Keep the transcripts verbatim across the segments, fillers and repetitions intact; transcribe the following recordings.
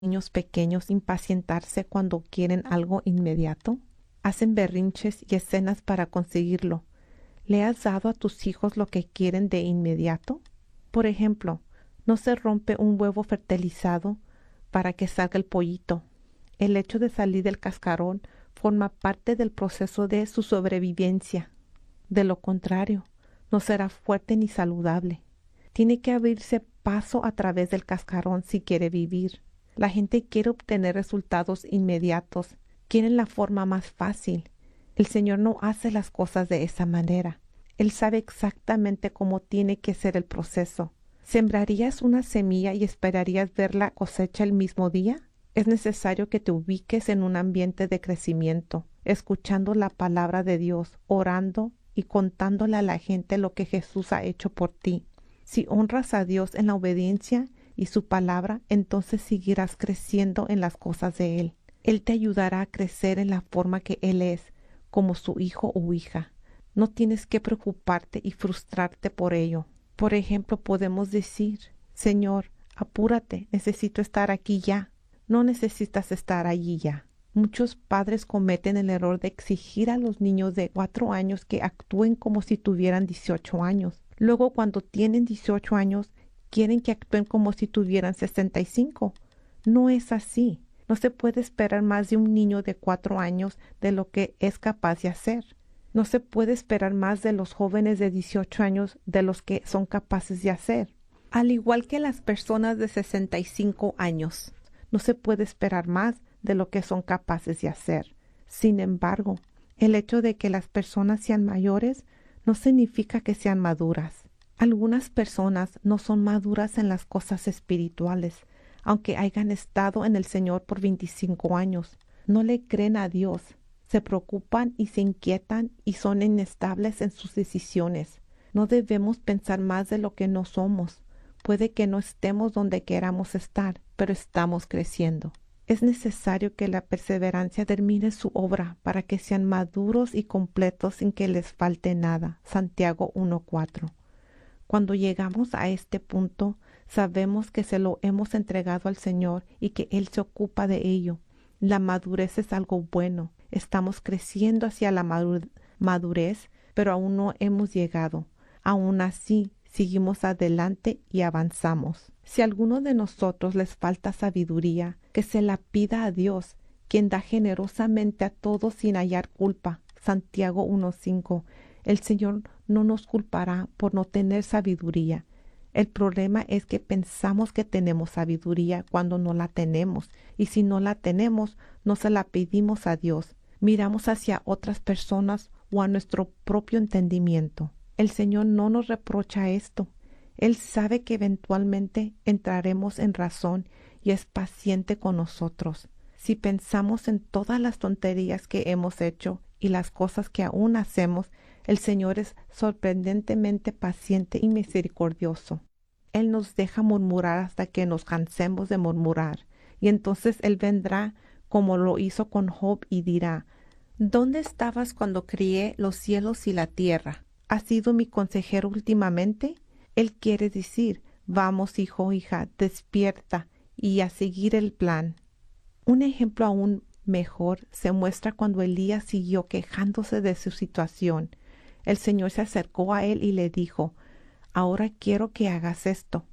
niños pequeños impacientarse cuando quieren algo inmediato? Hacen berrinches y escenas para conseguirlo. ¿Le has dado a tus hijos lo que quieren de inmediato? Por ejemplo, no se rompe un huevo fertilizado para que salga el pollito. El hecho de salir del cascarón forma parte del proceso de su sobrevivencia. De lo contrario, no será fuerte ni saludable. Tiene que abrirse paso a través del cascarón si quiere vivir. La gente quiere obtener resultados inmediatos. Quieren la forma más fácil. El Señor no hace las cosas de esa manera. Él sabe exactamente cómo tiene que ser el proceso. ¿Sembrarías una semilla y esperarías ver la cosecha el mismo día? Es necesario que te ubiques en un ambiente de crecimiento, escuchando la palabra de Dios, orando y contándole a la gente lo que Jesús ha hecho por ti. Si honras a Dios en la obediencia y su palabra, entonces seguirás creciendo en las cosas de Él. Él te ayudará a crecer en la forma que Él es, como su hijo o hija. No tienes que preocuparte y frustrarte por ello. Por ejemplo, podemos decir, Señor, apúrate, necesito estar aquí ya. No necesitas estar allí ya. Muchos padres cometen el error de exigir a los niños de cuatro años que actúen como si tuvieran dieciocho años. Luego, cuando tienen dieciocho años, quieren que actúen como si tuvieran sesenta y cinco. No es así. No se puede esperar más de un niño de cuatro años de lo que es capaz de hacer. No se puede esperar más de los jóvenes de dieciocho años de los que son capaces de hacer. Al igual que las personas de sesenta y cinco años, no se puede esperar más de lo que son capaces de hacer. Sin embargo, el hecho de que las personas sean mayores no significa que sean maduras. Algunas personas no son maduras en las cosas espirituales, aunque hayan estado en el Señor por veinticinco años. No le creen a Dios, se preocupan y se inquietan y son inestables en sus decisiones. No debemos pensar más de lo que no somos. Puede que no estemos donde queramos estar, pero estamos creciendo. Es necesario que la perseverancia termine su obra para que sean maduros y completos sin que les falte nada. Santiago uno cuatro. Cuando llegamos a este punto, sabemos que se lo hemos entregado al Señor y que Él se ocupa de ello. La madurez es algo bueno. Estamos creciendo hacia la madurez, pero aún no hemos llegado. Aún así, seguimos adelante y avanzamos. Si a alguno de nosotros les falta sabiduría, que se la pida a Dios, quien da generosamente a todos sin hallar culpa. Santiago uno cinco. El Señor no nos culpará por no tener sabiduría. El problema es que pensamos que tenemos sabiduría cuando no la tenemos, y si no la tenemos, no se la pedimos a Dios. Miramos hacia otras personas o a nuestro propio entendimiento. El Señor no nos reprocha esto. Él sabe que eventualmente entraremos en razón y es paciente con nosotros. Si pensamos en todas las tonterías que hemos hecho y las cosas que aún hacemos, el Señor es sorprendentemente paciente y misericordioso. Él nos deja murmurar hasta que nos cansemos de murmurar, y entonces Él vendrá como lo hizo con Job y dirá, ¿dónde estabas cuando crié los cielos y la tierra? ¿Has sido mi consejero últimamente? Él quiere decir, vamos hijo, hija, despierta y a seguir el plan. Un ejemplo aún mejor se muestra cuando Elías siguió quejándose de su situación. El Señor se acercó a él y le dijo, ahora quiero que hagas esto,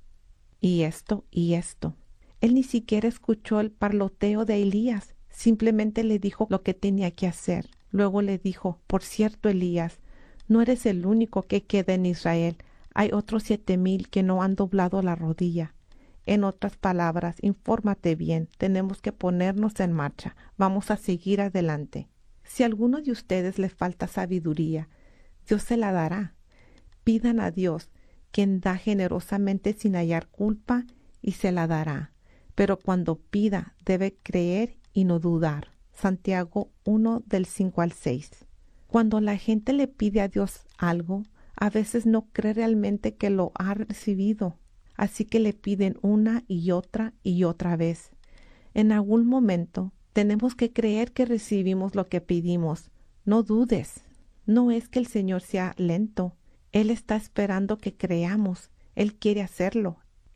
y esto, y esto. Él ni siquiera escuchó el parloteo de Elías, simplemente le dijo lo que tenía que hacer. Luego le dijo, por cierto, Elías, no eres el único que queda en Israel. Hay otros siete mil que no han doblado la rodilla. En otras palabras, infórmate bien. Tenemos que ponernos en marcha. Vamos a seguir adelante. Si a alguno de ustedes le falta sabiduría, Dios se la dará. Pidan a Dios, quien da generosamente sin hallar culpa, y se la dará. Pero cuando pida, debe creer y no dudar. Santiago uno del cinco al seis. Cuando la gente le pide a Dios algo, a veces no cree realmente que lo ha recibido, así que le piden una y otra y otra vez. En algún momento tenemos que creer que recibimos lo que pedimos. No dudes. No es que el Señor sea lento. Él está esperando que creamos. Él quiere hacerlo.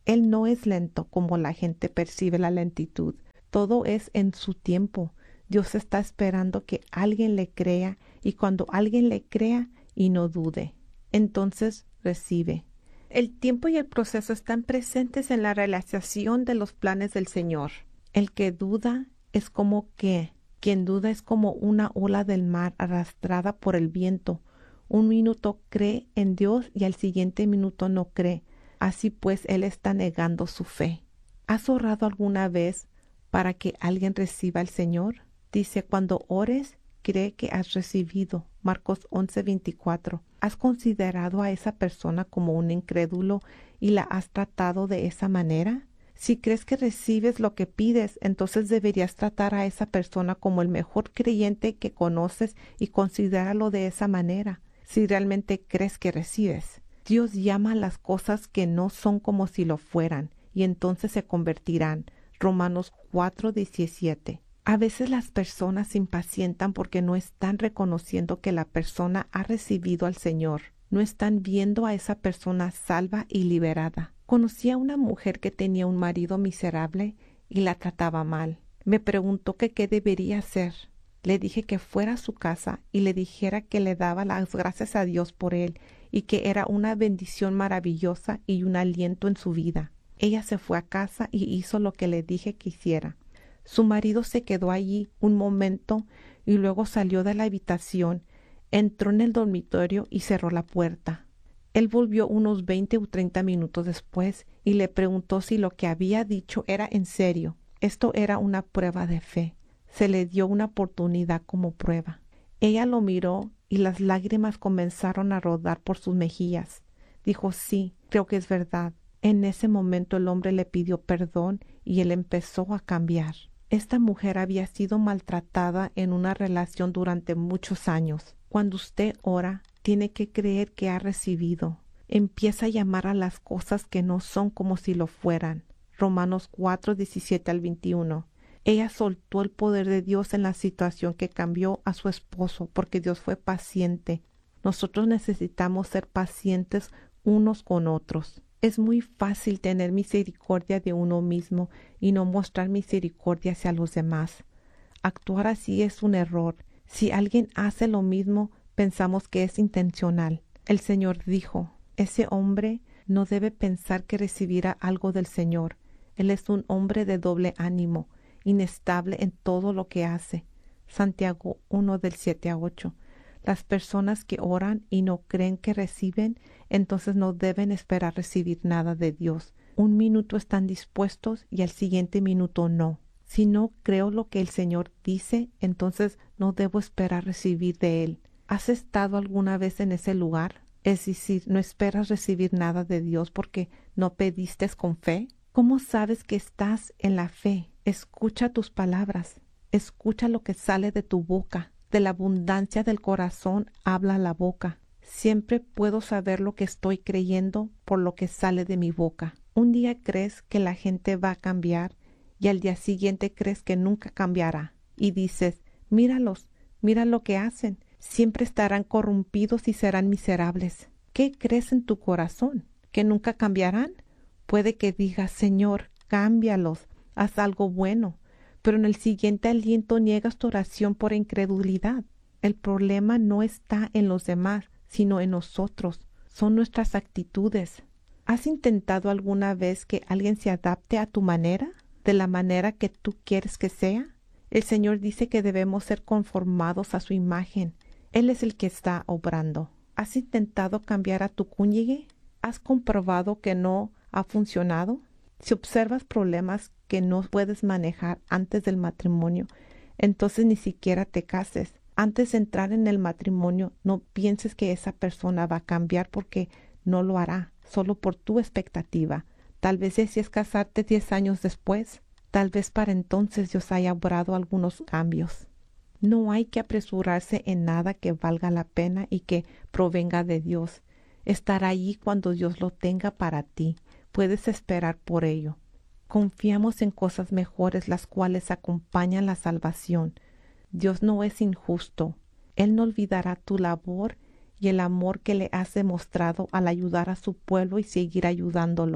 Él no es lento como la gente percibe la lentitud. Todo es en su tiempo. Dios está esperando que alguien le crea, y cuando alguien le crea y no dude, entonces recibe. El tiempo y el proceso están presentes en la realización de los planes del Señor. El que duda es como que, quien duda es como una ola del mar arrastrada por el viento. Un minuto cree en Dios y al siguiente minuto no cree. Así pues, él está negando su fe. ¿Has orado alguna vez para que alguien reciba al Señor? Dice, cuando ores, cree que has recibido. Marcos once veinticuatro. ¿Has considerado a esa persona como un incrédulo y la has tratado de esa manera? Si crees que recibes lo que pides, entonces deberías tratar a esa persona como el mejor creyente que conoces y considéralo de esa manera, si realmente crees que recibes. Dios llama a las cosas que no son como si lo fueran, y entonces se convertirán. Romanos cuatro diecisiete. A veces las personas se impacientan porque no están reconociendo que la persona ha recibido al Señor. No están viendo a esa persona salva y liberada. Conocí a una mujer que tenía un marido miserable y la trataba mal. Me preguntó que qué debería hacer. Le dije que fuera a su casa y le dijera que le daba las gracias a Dios por él y que era una bendición maravillosa y un aliento en su vida. Ella se fue a casa y hizo lo que le dije que hiciera. Su marido se quedó allí un momento y luego salió de la habitación, entró en el dormitorio y cerró la puerta. Él volvió unos veinte o treinta minutos después y le preguntó si lo que había dicho era en serio. Esto era una prueba de fe. Se le dio una oportunidad como prueba. Ella lo miró y las lágrimas comenzaron a rodar por sus mejillas. Dijo, sí, creo que es verdad. En ese momento el hombre le pidió perdón y él empezó a cambiar. Esta mujer había sido maltratada en una relación durante muchos años. Cuando usted ora, tiene que creer que ha recibido. Empieza a llamar a las cosas que no son como si lo fueran. Romanos cuatro diecisiete al veintiuno. Ella soltó el poder de Dios en la situación que cambió a su esposo porque Dios fue paciente. Nosotros necesitamos ser pacientes unos con otros. Es muy fácil tener misericordia de uno mismo y no mostrar misericordia hacia los demás. Actuar así es un error. Si alguien hace lo mismo, pensamos que es intencional. El Señor dijo, ese hombre no debe pensar que recibirá algo del Señor. Él es un hombre de doble ánimo, inestable en todo lo que hace. Santiago uno del siete a ocho. Las personas que oran y no creen que reciben, entonces no deben esperar recibir nada de Dios. Un minuto están dispuestos y al siguiente minuto no. Si no creo lo que el Señor dice, entonces no debo esperar recibir de Él. ¿Has estado alguna vez en ese lugar? Es decir, no esperas recibir nada de Dios porque no pediste con fe. ¿Cómo sabes que estás en la fe? Escucha tus palabras. Escucha lo que sale de tu boca. De la abundancia del corazón habla la boca. Siempre puedo saber lo que estoy creyendo por lo que sale de mi boca. Un día crees que la gente va a cambiar y al día siguiente crees que nunca cambiará. Y dices, míralos, mira lo que hacen. Siempre estarán corrompidos y serán miserables. ¿Qué crees en tu corazón? ¿Que nunca cambiarán? Puede que digas, Señor, cámbialos, haz algo bueno. Pero en el siguiente aliento niegas tu oración por incredulidad. El problema no está en los demás, sino en nosotros. Son nuestras actitudes. ¿Has intentado alguna vez que alguien se adapte a tu manera, de la manera que tú quieres que sea? El Señor dice que debemos ser conformados a su imagen. Él es el que está obrando. ¿Has intentado cambiar a tu cónyuge? ¿Has comprobado que no ha funcionado? Si observas problemas que no puedes manejar antes del matrimonio, entonces ni siquiera te cases. Antes de entrar en el matrimonio, no pienses que esa persona va a cambiar porque no lo hará, solo por tu expectativa. Tal vez decides casarte diez años después. Tal vez para entonces Dios haya obrado algunos cambios. No hay que apresurarse en nada que valga la pena y que provenga de Dios. Estará allí cuando Dios lo tenga para ti. Puedes esperar por ello. Confiamos en cosas mejores, las cuales acompañan la salvación. Dios no es injusto. Él no olvidará tu labor y el amor que le has demostrado al ayudar a su pueblo y seguir ayudándolo.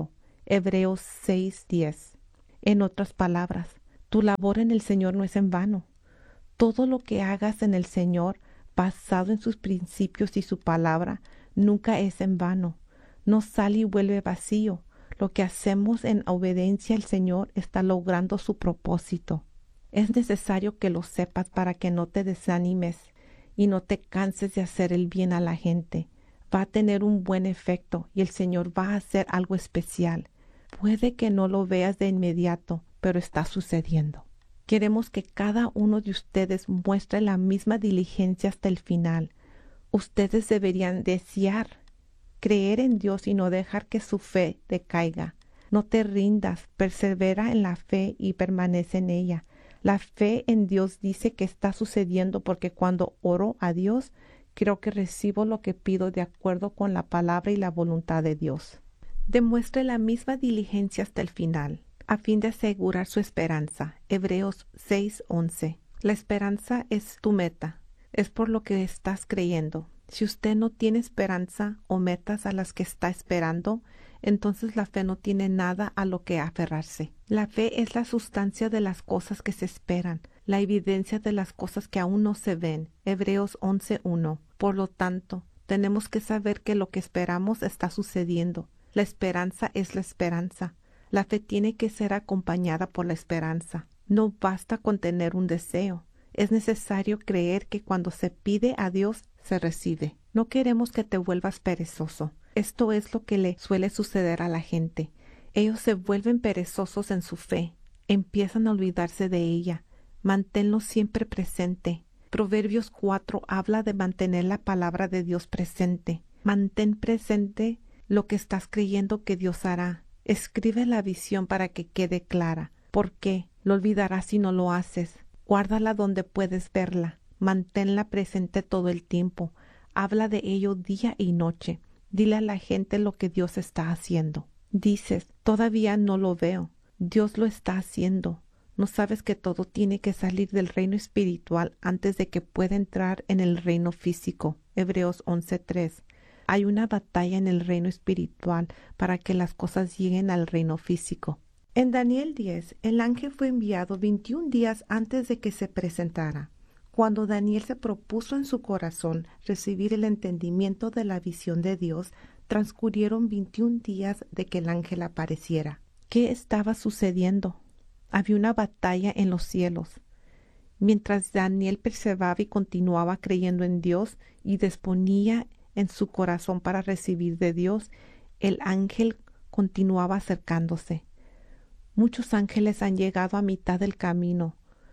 Hebreos seis diez. En otras palabras, tu labor en el Señor no es en vano. Todo lo que hagas en el Señor, basado en sus principios y su palabra, nunca es en vano. No sale y vuelve vacío. Lo que hacemos en obediencia al Señor está logrando su propósito. Es necesario que lo sepas para que no te desanimes y no te canses de hacer el bien a la gente. Va a tener un buen efecto y el Señor va a hacer algo especial. Puede que no lo veas de inmediato, pero está sucediendo. Queremos que cada uno de ustedes muestre la misma diligencia hasta el final. Ustedes deberían desear creer en Dios y no dejar que su fe decaiga. No te rindas, persevera en la fe y permanece en ella. La fe en Dios dice que está sucediendo porque cuando oro a Dios, creo que recibo lo que pido de acuerdo con la palabra y la voluntad de Dios. Demuestre la misma diligencia hasta el final, a fin de asegurar su esperanza. Hebreos seis once. La esperanza es tu meta, es por lo que estás creyendo. Si usted no tiene esperanza o metas a las que está esperando, entonces la fe no tiene nada a lo que aferrarse. La fe es la sustancia de las cosas que se esperan, la evidencia de las cosas que aún no se ven. Hebreos once uno. Por lo tanto, tenemos que saber que lo que esperamos está sucediendo. La esperanza es la esperanza. La fe tiene que ser acompañada por la esperanza. No basta con tener un deseo. Es necesario creer que cuando se pide a Dios, se recibe. No queremos que te vuelvas perezoso. Esto es lo que le suele suceder a la gente. Ellos se vuelven perezosos en su fe. Empiezan a olvidarse de ella. Manténlo siempre presente. Proverbios cuatro habla de mantener la palabra de Dios presente. Mantén presente lo que estás creyendo que Dios hará. Escribe la visión para que quede clara. ¿Por qué? Lo olvidarás si no lo haces. Guárdala donde puedes verla. Manténla presente todo el tiempo. Habla de ello día y noche. Dile a la gente lo que Dios está haciendo. Dices, todavía no lo veo. Dios lo está haciendo. ¿No sabes que todo tiene que salir del reino espiritual antes de que pueda entrar en el reino físico? Hebreos once tres. Hay una batalla en el reino espiritual para que las cosas lleguen al reino físico. En Daniel diez, el ángel fue enviado veintiún días antes de que se presentara. Cuando Daniel se propuso en su corazón recibir el entendimiento de la visión de Dios, transcurrieron veintiún días de que el ángel apareciera. ¿Qué estaba sucediendo? Había una batalla en los cielos. Mientras Daniel perseveraba y continuaba creyendo en Dios y disponía en su corazón para recibir de Dios, el ángel continuaba acercándose. Muchos ángeles han llegado a mitad del camino,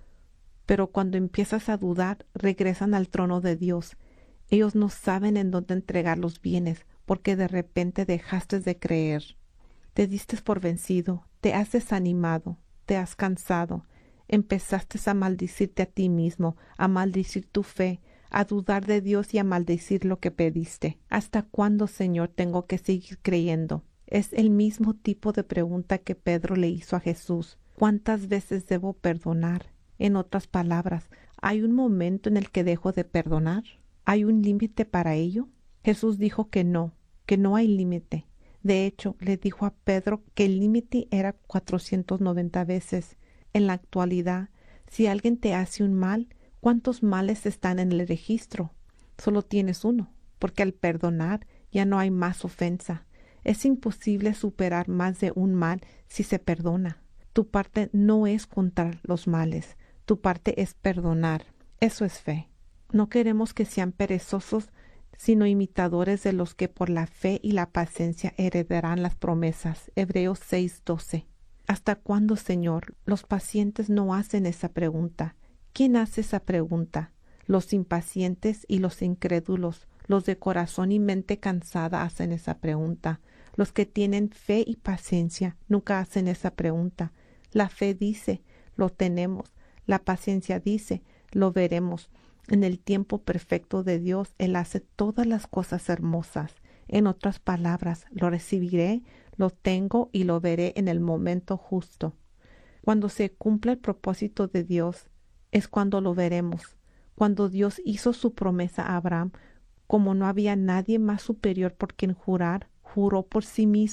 pero cuando empiezas a dudar, regresan al trono de Dios. Ellos no saben en dónde entregar los bienes, porque de repente dejaste de creer. Te diste por vencido, te has desanimado, te has cansado, empezaste a maldecirte a ti mismo, a maldecir tu fe, a dudar de Dios y a maldecir lo que pediste. ¿Hasta cuándo, Señor, tengo que seguir creyendo? Es el mismo tipo de pregunta que Pedro le hizo a Jesús. ¿Cuántas veces debo perdonar? En otras palabras, ¿hay un momento en el que dejo de perdonar? ¿Hay un límite para ello? Jesús dijo que no, que no hay límite. De hecho, le dijo a Pedro que el límite era cuatrocientas noventa veces. En la actualidad, si alguien te hace un mal, ¿cuántos males están en el registro? Solo tienes uno, porque al perdonar ya no hay más ofensa. Es imposible superar más de un mal si se perdona. Tu parte no es contra los males, tu parte es perdonar. Eso es fe. No queremos que sean perezosos, sino imitadores de los que por la fe y la paciencia heredarán las promesas. Hebreos seis doce. ¿Hasta cuándo, Señor? Los pacientes no hacen esa pregunta. ¿Quién hace esa pregunta? Los impacientes y los incrédulos, los de corazón y mente cansada hacen esa pregunta. Los que tienen fe y paciencia nunca hacen esa pregunta. La fe dice, lo tenemos. La paciencia dice, lo veremos. En el tiempo perfecto de Dios, Él hace todas las cosas hermosas. En otras palabras, lo recibiré, lo tengo y lo veré en el momento justo. Cuando se cumpla el propósito de Dios, es cuando lo veremos. Cuando Dios hizo su promesa a Abraham, como no había nadie más superior por quien jurar, juró por sí mismo.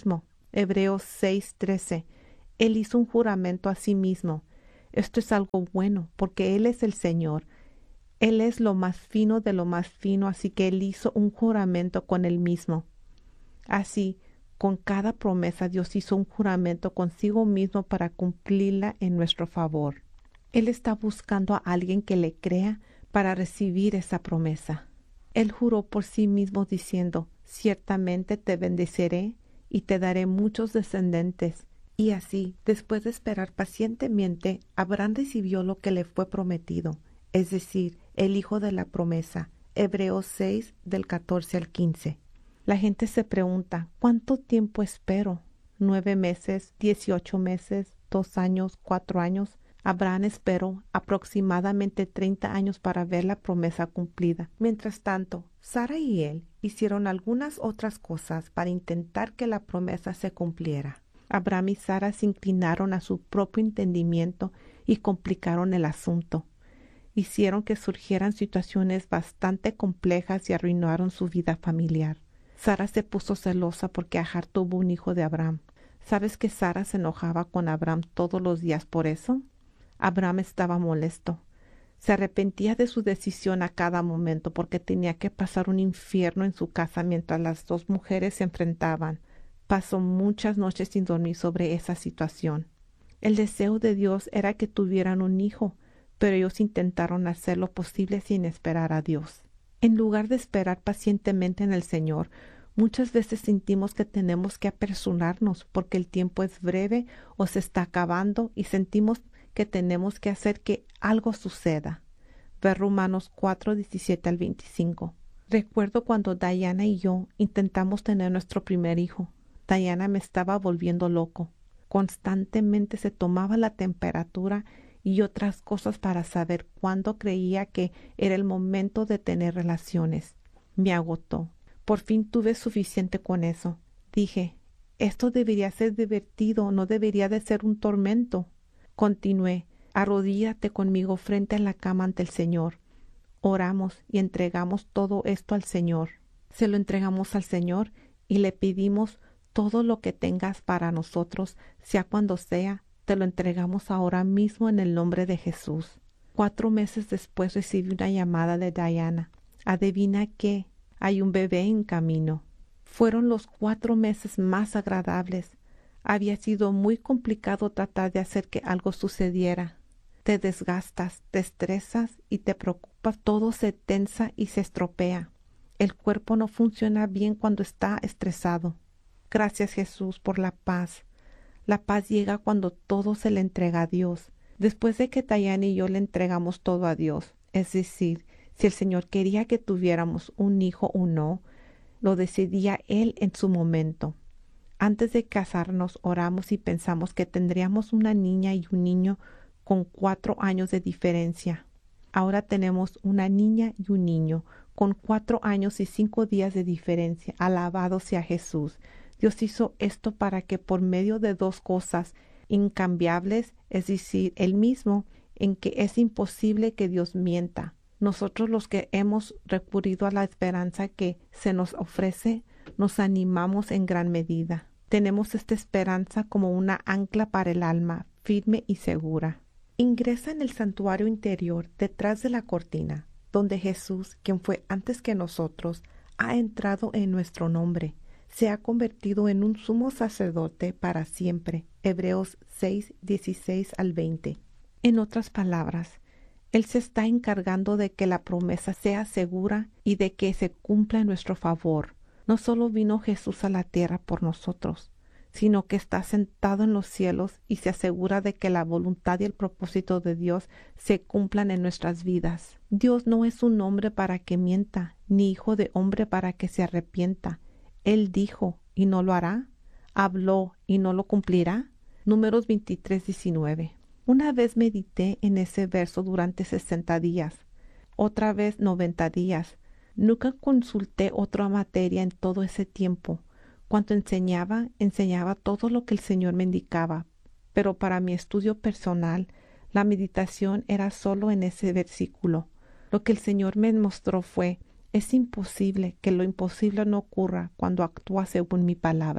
Hebreos seis trece. Él hizo un juramento a sí mismo. Esto es algo bueno, porque Él es el Señor. Él es lo más fino de lo más fino, así que Él hizo un juramento con Él mismo. Así, con cada promesa, Dios hizo un juramento consigo mismo para cumplirla en nuestro favor. Él está buscando a alguien que le crea para recibir esa promesa. Él juró por sí mismo diciendo, ciertamente te bendeciré y te daré muchos descendientes. Y así, después de esperar pacientemente, Abraham recibió lo que le fue prometido, es decir, el hijo de la promesa. Hebreos seis, del catorce al quince. La gente se pregunta, ¿cuánto tiempo espero? ¿Nueve meses? ¿Dieciocho meses? ¿Dos años? ¿Cuatro años? Abraham esperó aproximadamente treinta años para ver la promesa cumplida. Mientras tanto, Sara y él hicieron algunas otras cosas para intentar que la promesa se cumpliera. Abraham y Sara se inclinaron a su propio entendimiento y complicaron el asunto. Hicieron que surgieran situaciones bastante complejas y arruinaron su vida familiar. Sara se puso celosa porque Agar tuvo un hijo de Abraham. ¿Sabes que Sara se enojaba con Abraham todos los días por eso? Abraham estaba molesto. Se arrepentía de su decisión a cada momento porque tenía que pasar un infierno en su casa mientras las dos mujeres se enfrentaban. Pasó muchas noches sin dormir sobre esa situación. El deseo de Dios era que tuvieran un hijo, pero ellos intentaron hacer lo posible sin esperar a Dios. En lugar de esperar pacientemente en el Señor, muchas veces sentimos que tenemos que apresurarnos porque el tiempo es breve o se está acabando y sentimos que tenemos que hacer que algo suceda. Ver Romanos cuatro, diecisiete al veinticinco. Recuerdo cuando Diana y yo intentamos tener nuestro primer hijo. Diana me estaba volviendo loco. Constantemente se tomaba la temperatura y otras cosas para saber cuándo creía que era el momento de tener relaciones. Me agotó. Por fin tuve suficiente con eso. Dije, esto debería ser divertido, no debería de ser un tormento. Continué, arrodíllate conmigo frente a la cama ante el Señor. Oramos y entregamos todo esto al Señor. Se lo entregamos al Señor y le pedimos todo lo que tengas para nosotros, sea cuando sea, te lo entregamos ahora mismo en el nombre de Jesús. Cuatro meses después recibí una llamada de Diana. Adivina qué, hay un bebé en camino. Fueron los cuatro meses más agradables. Había sido muy complicado tratar de hacer que algo sucediera. Te desgastas, te estresas y te preocupas, todo se tensa y se estropea. El cuerpo no funciona bien cuando está estresado. Gracias, Jesús, por la paz. La paz llega cuando todo se le entrega a Dios. Después de que Diana y yo le entregamos todo a Dios, es decir, si el Señor quería que tuviéramos un hijo o no, lo decidía Él en su momento. Antes de casarnos oramos y pensamos que tendríamos una niña y un niño con cuatro años de diferencia. Ahora tenemos una niña y un niño con cuatro años y cinco días de diferencia. Alabado sea Jesús. Dios hizo esto para que por medio de dos cosas incambiables, es decir, el mismo, en que es imposible que Dios mienta. Nosotros los que hemos recurrido a la esperanza que se nos ofrece, nos animamos en gran medida. Tenemos esta esperanza como una ancla para el alma, firme y segura. Ingresa en el santuario interior detrás de la cortina, donde Jesús, quien fue antes que nosotros, ha entrado en nuestro nombre. Se ha convertido en un sumo sacerdote para siempre. Hebreos seis, dieciséis al veinte. En otras palabras, Él se está encargando de que la promesa sea segura y de que se cumpla en nuestro favor. No solo vino Jesús a la tierra por nosotros, sino que está sentado en los cielos y se asegura de que la voluntad y el propósito de Dios se cumplan en nuestras vidas. Dios no es un hombre para que mienta, ni hijo de hombre para que se arrepienta. Él dijo, ¿y no lo hará? ¿Habló y no lo cumplirá? Números veintitrés, diecinueve. Una vez medité en ese verso durante sesenta días, otra vez noventa días. Nunca consulté otra materia en todo ese tiempo. Cuando enseñaba, enseñaba todo lo que el Señor me indicaba, pero para mi estudio personal, la meditación era solo en ese versículo. Lo que el Señor me mostró fue, es imposible que lo imposible no ocurra cuando actúa según mi palabra.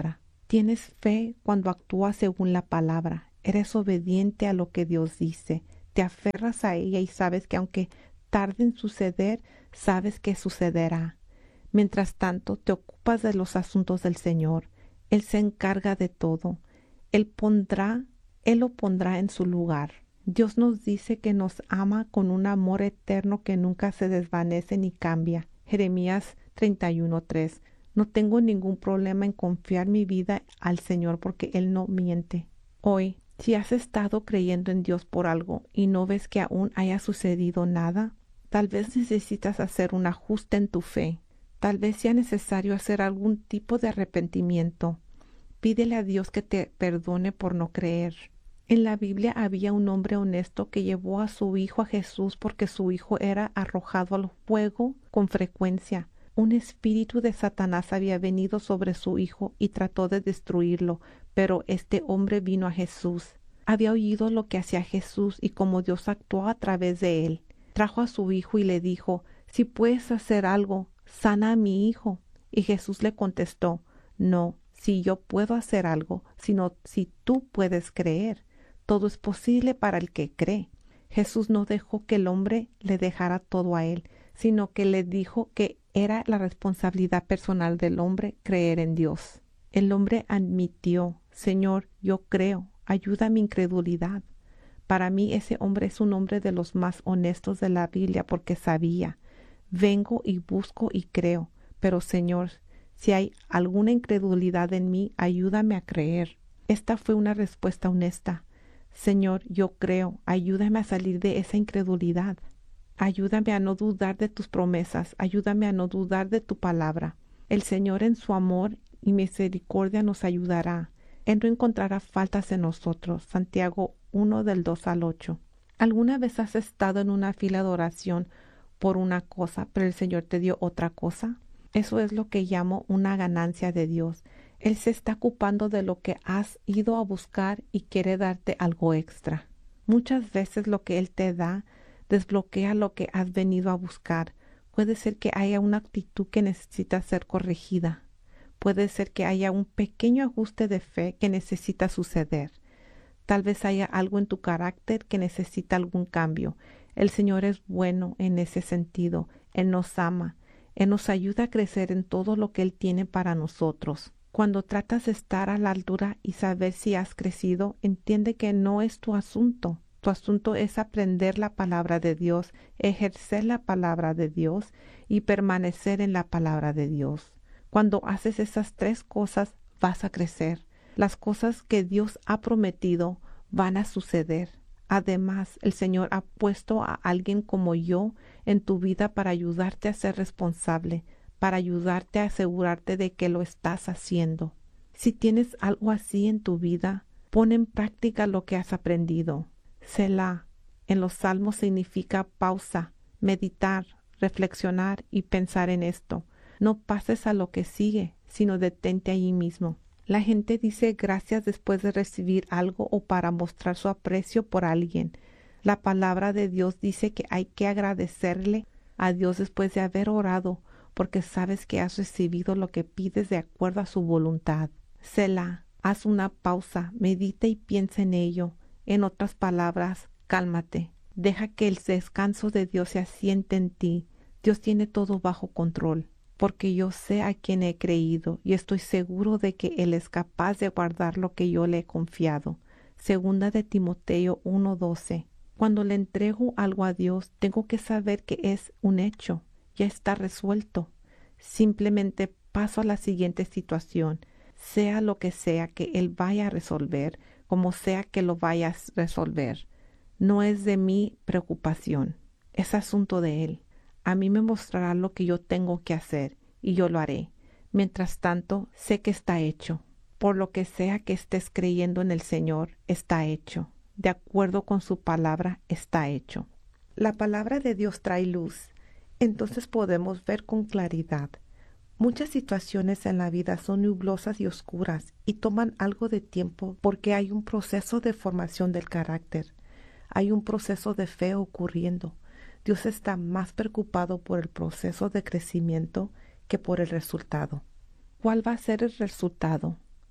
Tienes fe cuando actúas según la palabra. Eres obediente a lo que Dios dice. Te aferras a ella y sabes que aunque tarde en suceder, sabes que sucederá. Mientras tanto, te ocupas de los asuntos del Señor. Él se encarga de todo. Él pondrá, Él lo pondrá en su lugar. Dios nos dice que nos ama con un amor eterno que nunca se desvanece ni cambia. Jeremías treinta y uno, tres. No tengo ningún problema en confiar mi vida al Señor porque Él no miente. Hoy, si has estado creyendo en Dios por algo y no ves que aún haya sucedido nada, tal vez necesitas hacer un ajuste en tu fe. Tal vez sea necesario hacer algún tipo de arrepentimiento. Pídele a Dios que te perdone por no creer. En la Biblia había un hombre honesto que llevó a su hijo a Jesús porque su hijo era arrojado al fuego con frecuencia. Un espíritu de Satanás había venido sobre su hijo y trató de destruirlo, pero este hombre vino a Jesús. Había oído lo que hacía Jesús y cómo Dios actuó a través de él. Trajo a su hijo y le dijo, «Si puedes hacer algo, sana a mi hijo». Y Jesús le contestó, «No, si yo puedo hacer algo, sino si tú puedes creer. Todo es posible para el que cree». Jesús no dejó que el hombre le dejara todo a él, sino que le dijo que era la responsabilidad personal del hombre creer en Dios. El hombre admitió, «Señor, yo creo, ayuda a mi incredulidad». Para mí ese hombre es un hombre de los más honestos de la Biblia porque sabía, vengo y busco y creo, pero Señor, si hay alguna incredulidad en mí, ayúdame a creer. Esta fue una respuesta honesta. Señor, yo creo, ayúdame a salir de esa incredulidad. Ayúdame a no dudar de tus promesas, ayúdame a no dudar de tu palabra. El Señor en su amor y misericordia nos ayudará. Él no encontrará faltas en nosotros. Santiago uno del dos al ocho. ¿Alguna vez has estado en una fila de oración por una cosa, pero el Señor te dio otra cosa? Eso es lo que llamo una ganancia de Dios. Él se está ocupando de lo que has ido a buscar y quiere darte algo extra. Muchas veces lo que Él te da desbloquea lo que has venido a buscar. Puede ser que haya una actitud que necesita ser corregida. Puede ser que haya un pequeño ajuste de fe que necesita suceder. Tal vez haya algo en tu carácter que necesita algún cambio. El Señor es bueno en ese sentido. Él nos ama. Él nos ayuda a crecer en todo lo que Él tiene para nosotros. Cuando tratas de estar a la altura y saber si has crecido, entiende que no es tu asunto. Tu asunto es aprender la palabra de Dios, ejercer la palabra de Dios y permanecer en la palabra de Dios. Cuando haces esas tres cosas, vas a crecer. Las cosas que Dios ha prometido van a suceder. Además, el Señor ha puesto a alguien como yo en tu vida para ayudarte a ser responsable, para ayudarte a asegurarte de que lo estás haciendo. Si tienes algo así en tu vida, pon en práctica lo que has aprendido. Selah en los salmos significa pausa, meditar, reflexionar y pensar en esto. No pases a lo que sigue, sino detente allí mismo. La gente dice gracias después de recibir algo o para mostrar su aprecio por alguien. La palabra de Dios dice que hay que agradecerle a Dios después de haber orado, porque sabes que has recibido lo que pides de acuerdo a su voluntad. Selah, haz una pausa, medita y piensa en ello. En otras palabras, cálmate. Deja que el descanso de Dios se asiente en ti. Dios tiene todo bajo control, porque yo sé a quién he creído y estoy seguro de que Él es capaz de guardar lo que yo le he confiado. Segunda de Timoteo uno doce. Cuando le entrego algo a Dios, tengo que saber que es un hecho, ya está resuelto. Simplemente paso a la siguiente situación, sea lo que sea que Él vaya a resolver, como sea que lo vaya a resolver. No es de mi preocupación, es asunto de Él. A mí me mostrará lo que yo tengo que hacer y yo lo haré. Mientras tanto, sé que está hecho. Por lo que sea que estés creyendo en el Señor, está hecho. De acuerdo con su palabra, está hecho. La palabra de Dios trae luz. Entonces podemos ver con claridad. Muchas situaciones en la vida son nublosas y oscuras y toman algo de tiempo porque hay un proceso de formación del carácter. Hay un proceso de fe ocurriendo. Dios está más preocupado por el proceso de crecimiento que por el resultado. ¿Cuál va a ser el resultado?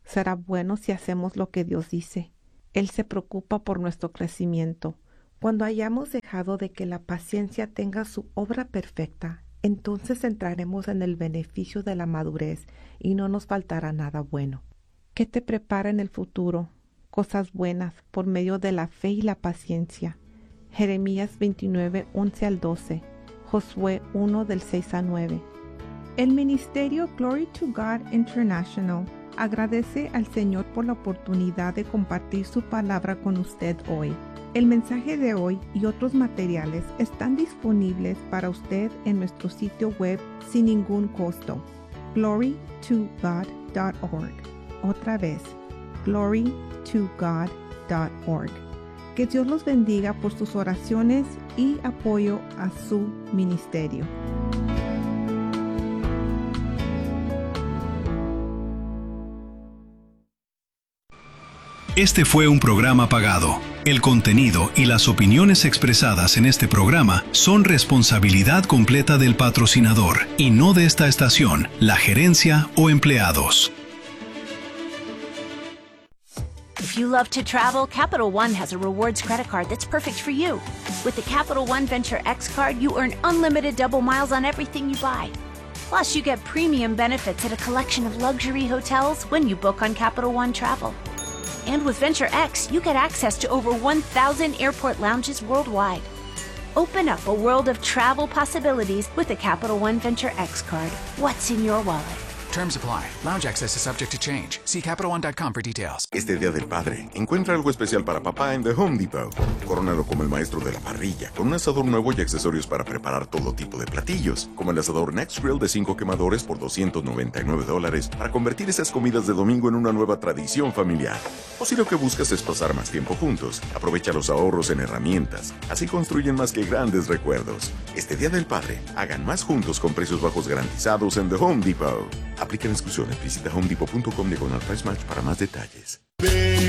será bueno si hacemos lo que Dios dice. Él se preocupa por nuestro crecimiento. Cuando hayamos dejado de que la paciencia tenga su obra perfecta, entonces entraremos en el beneficio de la madurez y no nos faltará nada bueno. ¿Qué te prepara en el futuro? Cosas buenas por medio de la fe y la paciencia. Jeremías veintinueve, once al doce. Josué uno del seis a nueve. El ministerio Glory to God International agradece al Señor por la oportunidad de compartir su palabra con usted hoy. El mensaje de hoy y otros materiales están disponibles para usted en nuestro sitio web sin ningún costo. glory to god dot org. Otra vez, glory to god dot org. Que Dios los bendiga por sus oraciones y apoyo a su ministerio. Este fue un programa pagado. El contenido y las opiniones expresadas en este programa son responsabilidad completa del patrocinador y no de esta estación, la gerencia o empleados. If you love to travel, Capital One has a rewards credit card that's perfect for you. With the Capital One Venture X card, you earn unlimited double miles on everything you buy. Plus, you get premium benefits at a collection of luxury hotels when you book on Capital One Travel. And with Venture X, you get access to over one thousand airport lounges worldwide. Open up a world of travel possibilities with the Capital One Venture X card. What's in your wallet? Terms apply. Lounge access is subject to change. See Capital One dot com for details. Este Día del Padre, encuentra algo especial para papá en The Home Depot. Corónalo como el maestro de la parrilla, con un asador nuevo y accesorios para preparar todo tipo de platillos, como el asador Next Grill de cinco quemadores por doscientos noventa y nueve dólares, para convertir esas comidas de domingo en una nueva tradición familiar. O si lo que buscas es pasar más tiempo juntos, aprovecha los ahorros en herramientas. Así construyen más que grandes recuerdos. Este Día del Padre, hagan más juntos con precios bajos garantizados en The Home Depot. Aplican exclusiones. Visita home depot punto com diagonal price match para más detalles.